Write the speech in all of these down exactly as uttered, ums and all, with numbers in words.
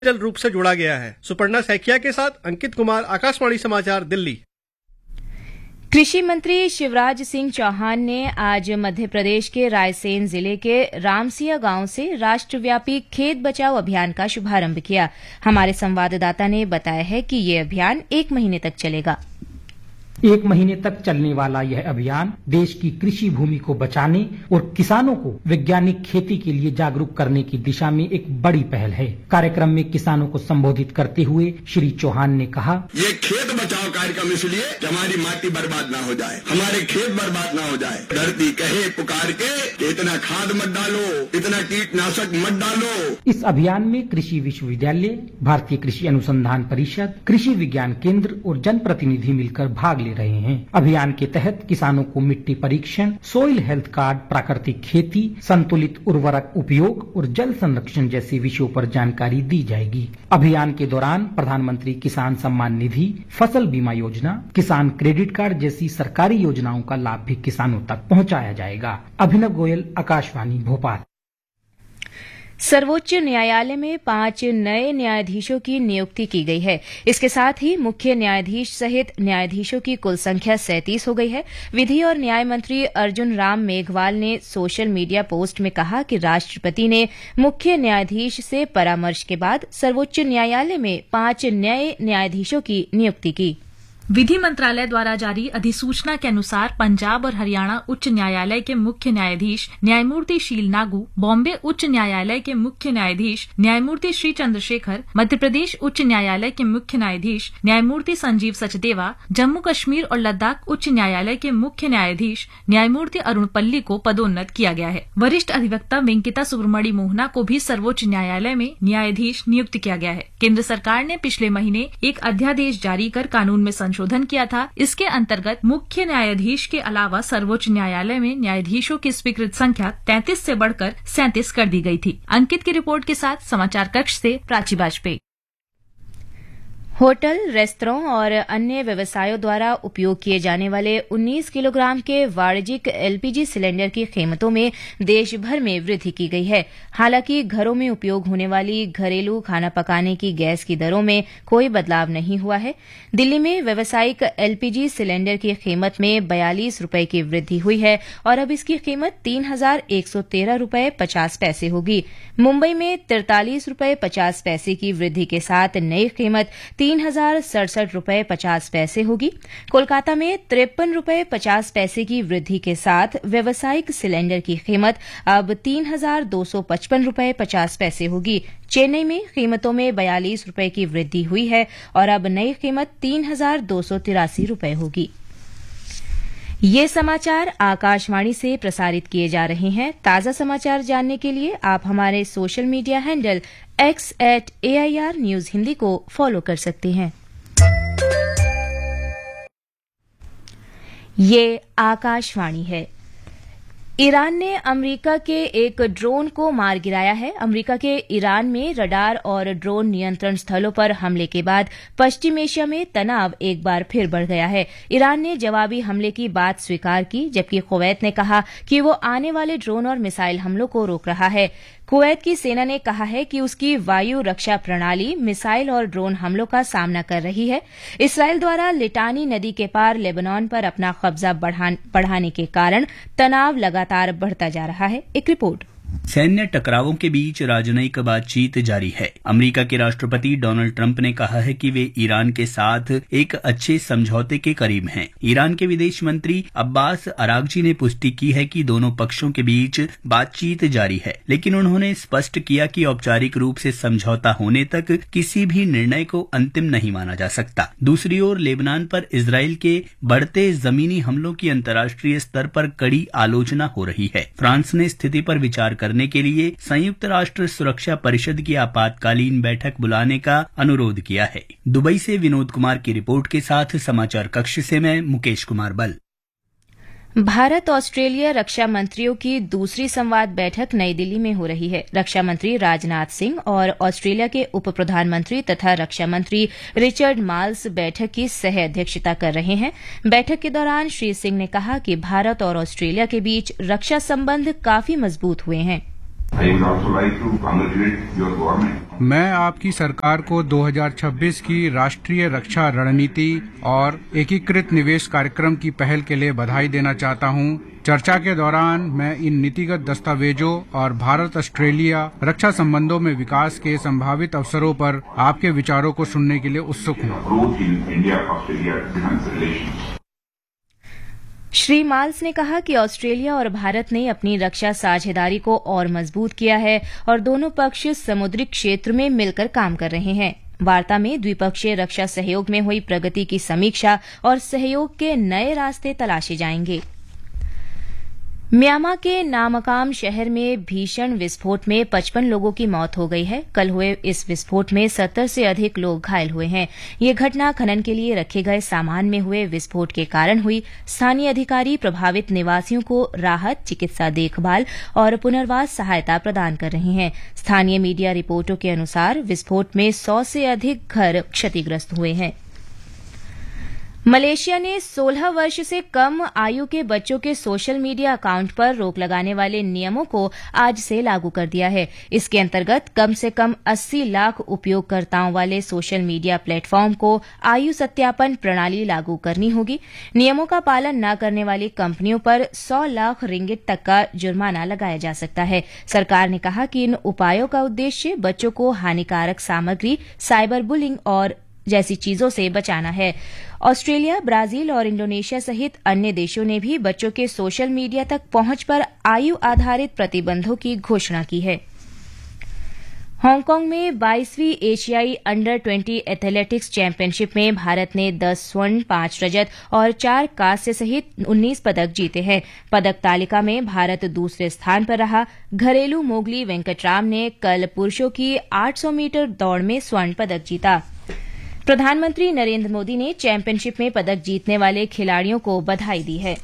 जल रूप से जोड़ा गया है। सुपर्णा सैकिया के साथ अंकित कुमार, आकाशवाणी समाचार, दिल्ली। कृषि मंत्री शिवराज सिंह चौहान ने आज मध्य प्रदेश के रायसेन जिले के रामसिया गांव से राष्ट्रव्यापी खेत बचाओ अभियान का शुभारंभ किया। हमारे संवाददाता ने बताया है कि ये अभियान एक महीने तक चलेगा। एक महीने तक चलने वाला यह अभियान देश की कृषि भूमि को बचाने और किसानों को वैज्ञानिक खेती के लिए जागरूक करने की दिशा में एक बड़ी पहल है। कार्यक्रम में किसानों को संबोधित करते हुए श्री चौहान ने कहा, ये खेत बचाओ कार्यक्रम इसलिए कि हमारी माटी बर्बाद ना हो जाए, हमारे खेत बर्बाद ना हो जाए। धरती कहे पुकार के कि इतना खाद मत डालो, इतना कीटनाशक मत डालो। इस अभियान में कृषि विश्वविद्यालय, भारतीय कृषि अनुसंधान परिषद, कृषि विज्ञान केंद्र और जनप्रतिनिधि मिलकर भाग ले रहे हैं। अभियान के तहत किसानों को मिट्टी परीक्षण, सोइल हेल्थ कार्ड, प्राकृतिक खेती, संतुलित उर्वरक उपयोग और जल संरक्षण जैसे विषयों पर जानकारी दी जाएगी। अभियान के दौरान प्रधानमंत्री किसान सम्मान निधि, फसल बीमा योजना, किसान क्रेडिट कार्ड जैसी सरकारी योजनाओं का लाभ भी किसानों तक पहुंचाया जाएगा। अभिनव गोयल, आकाशवाणी, भोपाल। सर्वोच्च न्यायालय में पांच नए न्यायाधीशों की नियुक्ति की गई है। इसके साथ ही मुख्य न्यायाधीश सहित न्यायाधीशों की कुल संख्या सैंतीस हो गई है। विधि और न्याय मंत्री अर्जुन राम मेघवाल ने सोशल मीडिया पोस्ट में कहा कि राष्ट्रपति ने मुख्य न्यायाधीश से परामर्श के बाद सर्वोच्च न्यायालय में पांच नए न्यायाधीशों की नियुक्ति की। विधि मंत्रालय द्वारा जारी अधिसूचना के अनुसार पंजाब और हरियाणा उच्च न्यायालय के मुख्य न्यायाधीश न्यायमूर्ति शील नागू, बॉम्बे उच्च न्यायालय के मुख्य न्यायाधीश न्यायमूर्ति श्री चंद्रशेखर, मध्य प्रदेश उच्च न्यायालय के मुख्य न्यायाधीश न्यायमूर्ति संजीव सचदेवा, जम्मू कश्मीर और लद्दाख उच्च न्यायालय के मुख्य न्यायाधीश न्यायमूर्ति अरुण पल्ली को पदोन्नत किया गया है। वरिष्ठ अधिवक्ता वेंकिता सुब्रमणी मोहना को भी सर्वोच्च न्यायालय में न्यायाधीश नियुक्त किया गया है। केंद्र सरकार ने पिछले महीने एक अध्यादेश जारी कर कानून में संशोधन किया था। इसके अंतर्गत मुख्य न्यायाधीश के अलावा सर्वोच्च न्यायालय में न्यायाधीशों की स्वीकृत संख्या तैंतीस से बढ़कर सैंतीस कर दी गई थी। अंकित की रिपोर्ट के साथ समाचार कक्ष से प्राची वाजपेयी। होटल, रेस्तरां और अन्य व्यवसायों द्वारा उपयोग किए जाने वाले उन्नीस किलोग्राम के वाणिज्यिक एलपीजी सिलेंडर की कीमतों में देश भर में वृद्धि की गई है। हालांकि घरों में उपयोग होने वाली घरेलू खाना पकाने की गैस की दरों में कोई बदलाव नहीं हुआ है। दिल्ली में व्यावसायिक एलपीजी सिलेंडर की कीमत में बयालीस रूपये की वृद्धि हुई है और अब इसकी कीमत तीन हजार एक सौ तेरह रूपये पचास पैसे होगी। मुंबई में तिरतालीस रूपये पचास पैसे की वृद्धि के साथ नई कीमत तीन हजार सड़सठ रूपये पचास पैसे होगी। कोलकाता में तिरपन रूपये पचास पैसे की वृद्धि के साथ व्यावसायिक सिलेंडर की कीमत अब तीन हजार दो सौ पचपन रूपये पचास पैसे होगी। चेन्नई में कीमतों में बयालीस रूपये की वृद्धि हुई है और अब नई कीमत तीन हजार दो सौ तिरासी रूपये होगी। ये समाचार आकाशवाणी से प्रसारित किए जा रहे हैं। ताजा समाचार जानने के लिए आप हमारे social media handle x eight AIR news Hindi को फॉलो कर सकते हैं। ये आकाशवाणी है। ईरान ने अमेरिका के एक ड्रोन को मार गिराया है। अमेरिका के ईरान में रडार और ड्रोन नियंत्रण स्थलों पर हमले के बाद पश्चिम एशिया में तनाव एक बार फिर बढ़ गया है। ईरान ने जवाबी हमले की बात स्वीकार की, जबकि कुवैत ने कहा कि वो आने वाले ड्रोन और मिसाइल हमलों को रोक रहा है। कुवैत की सेना ने कहा है कि उसकी वायु रक्षा प्रणाली मिसाइल और ड्रोन हमलों का सामना कर रही है। इसराइल द्वारा लिटानी नदी के पार लेबनान पर अपना कब्जा बढ़ाने के कारण तनाव लगातार बढ़ता जा रहा है। एक रिपोर्ट। सैन्य टकरावों के बीच राजनयिक बातचीत जारी है। अमेरिका के राष्ट्रपति डोनाल्ड ट्रंप ने कहा है कि वे ईरान के साथ एक अच्छे समझौते के करीब हैं। ईरान के विदेश मंत्री अब्बास अरागची ने पुष्टि की है कि दोनों पक्षों के बीच बातचीत जारी है, लेकिन उन्होंने स्पष्ट किया कि औपचारिक रूप से समझौता होने तक किसी भी निर्णय को अंतिम नहीं माना जा सकता। दूसरी ओर लेबनान पर इजरायल के बढ़ते जमीनी हमलों की अंतर्राष्ट्रीय स्तर पर कड़ी आलोचना हो रही है। फ्रांस ने स्थिति पर विचार करने के लिए संयुक्त राष्ट्र सुरक्षा परिषद की आपातकालीन बैठक बुलाने का अनुरोध किया है। दुबई से विनोद कुमार की रिपोर्ट के साथ समाचार कक्ष से मैं मुकेश कुमार बल। भारत ऑस्ट्रेलिया रक्षा मंत्रियों की दूसरी संवाद बैठक नई दिल्ली में हो रही है। रक्षा मंत्री राजनाथ सिंह और ऑस्ट्रेलिया के उप प्रधानमंत्री तथा रक्षा मंत्री रिचर्ड माल्स बैठक की सह अध्यक्षता कर रहे हैं। बैठक के दौरान श्री सिंह ने कहा कि भारत और ऑस्ट्रेलिया के बीच रक्षा संबंध काफी मजबूत हुए हैं। I would also like to congratulate your government. मैं आपकी सरकार को दो हज़ार छब्बीस की राष्ट्रीय रक्षा रणनीति और एकीकृत निवेश कार्यक्रम की पहल के लिए बधाई देना चाहता हूं। चर्चा के दौरान मैं इन नीतिगत दस्तावेजों और भारत ऑस्ट्रेलिया रक्षा संबंधों में विकास के संभावित अवसरों पर आपके विचारों को सुनने के लिए उत्सुक हूं। श्री माल्स ने कहा कि ऑस्ट्रेलिया और भारत ने अपनी रक्षा साझेदारी को और मजबूत किया है और दोनों पक्ष समुद्री क्षेत्र में मिलकर काम कर रहे हैं। वार्ता में द्विपक्षीय रक्षा सहयोग में हुई प्रगति की समीक्षा और सहयोग के नए रास्ते तलाशे जाएंगे। म्यांमार के नामकाम शहर में भीषण विस्फोट में पचपन लोगों की मौत हो गई है। कल हुए इस विस्फोट में सत्तर से अधिक लोग घायल हुए हैं। ये घटना खनन के लिए रखे गए सामान में हुए विस्फोट के कारण हुई। स्थानीय अधिकारी प्रभावित निवासियों को राहत, चिकित्सा देखभाल और पुनर्वास सहायता प्रदान कर रहे हैं। स्थानीय मीडिया रिपोर्टों के अनुसार विस्फोट में सौ से अधिक घर क्षतिग्रस्त हुए हैं। मलेशिया ने सोलह वर्ष से कम आयु के बच्चों के सोशल मीडिया अकाउंट पर रोक लगाने वाले नियमों को आज से लागू कर दिया है। इसके अंतर्गत कम से कम अस्सी लाख उपयोगकर्ताओं वाले सोशल मीडिया प्लेटफॉर्म को आयु सत्यापन प्रणाली लागू करनी होगी। नियमों का पालन न करने वाली कंपनियों पर सौ लाख रिंगिट तक का जुर्माना लगाया जा सकता है। सरकार ने कहा कि इन उपायों का उद्देश्य बच्चों को हानिकारक सामग्री, साइबर बुलिंग और जैसी चीजों से बचाना है। ऑस्ट्रेलिया, ब्राजील और इंडोनेशिया सहित अन्य देशों ने भी बच्चों के सोशल मीडिया तक पहुंच पर आयु आधारित प्रतिबंधों की घोषणा की है। हांगकांग में बाईसवीं एशियाई अंडर ट्वेंटी एथलेटिक्स चैंपियनशिप में भारत ने दस स्वर्ण, पांच रजत और चार कांस्य सहित उन्नीस पदक जीते हैं। पदक तालिका में भारत दूसरे स्थान पर रहा। घरेलू मोगली वेंकटराम ने कल पुरुषों की आठ सौ मीटर दौड़ में स्वर्ण पदक जीता। प्रधानमंत्री नरेंद्र मोदी ने चैंपियनशिप में पदक जीतने वाले खिलाड़ियों को बधाई दी है।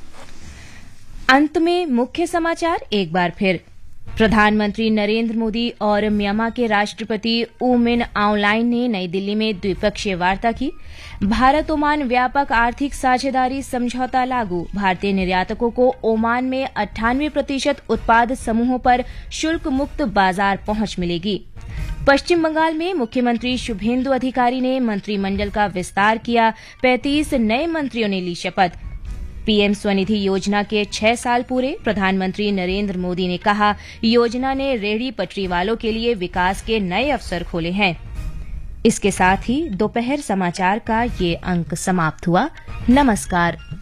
अंत में मुख्य समाचार एक बार फिर। प्रधानमंत्री नरेंद्र मोदी और म्यांमार के राष्ट्रपति ऊ मिन आउंगलाइन ने नई दिल्ली में द्विपक्षीय वार्ता की। भारत ओमान व्यापक आर्थिक साझेदारी समझौता लागू। भारतीय निर्यातकों को ओमान में अट्ठानवे प्रतिशत उत्पाद समूहों पर शुल्क मुक्त बाजार पहुंच मिलेगी। पश्चिम बंगाल में मुख्यमंत्री शुभेंदु अधिकारी ने मंत्रिमंडल का विस्तार किया। पैंतीस नए मंत्रियों ने ली शपथ। पीएम स्वनिधि योजना के छह साल पूरे। प्रधानमंत्री नरेंद्र मोदी ने कहा, योजना ने रेहड़ी पटरी वालों के लिए विकास के नए अवसर खोले हैं। इसके साथ ही दोपहर समाचार का ये अंक समाप्त हुआ। नमस्कार।